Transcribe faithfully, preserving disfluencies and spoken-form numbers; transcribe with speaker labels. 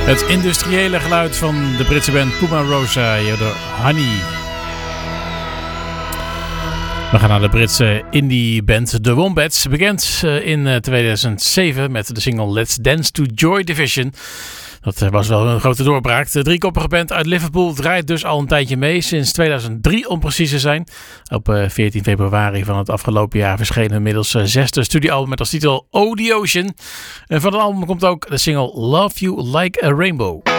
Speaker 1: Het industriële geluid van de Britse band Puma Rosa, door Honey. We gaan naar de Britse indie band The Wombats, bekend in tweeduizend zeven met de single Let's Dance to Joy Division. Dat was wel een grote doorbraak. De driekoppige band uit Liverpool draait dus al een tijdje mee, sinds tweeduizend drie om precies te zijn. Op veertien februari van het afgelopen jaar verscheen inmiddels zesde studioalbum met als titel Oh The Ocean. En van het album komt ook de single Love You Like a Rainbow.